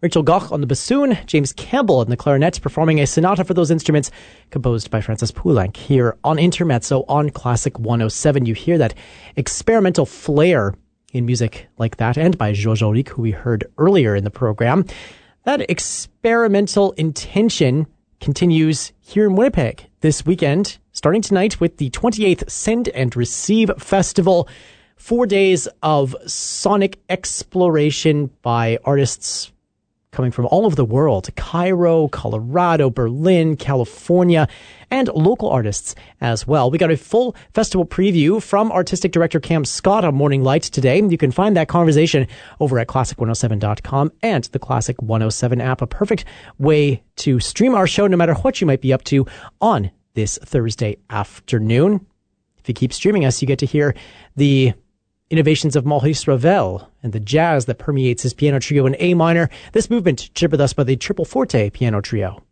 Rachel Goch on the bassoon, James Campbell on the clarinet, performing a sonata for those instruments composed by Francis Poulenc here on Intermezzo on Classic 107. You hear that experimental flair in music like that, and by Georges Auric, who we heard earlier in the program. That experimental intention continues here in Winnipeg this weekend, starting tonight with the 28th Send and Receive Festival. 4 days of sonic exploration by artists coming from all over the world. Cairo, Colorado, Berlin, California, and local artists as well. We got a full festival preview from Artistic Director Cam Scott on Morning Light today. You can find that conversation over at classic107.com and the Classic 107 app. A perfect way to stream our show no matter what you might be up to on this Thursday afternoon. If you keep streaming us, you get to hear the innovations of Maurice Ravel and the jazz that permeates his piano trio in A minor. This movement chippered thus by the Triple Forte Piano Trio.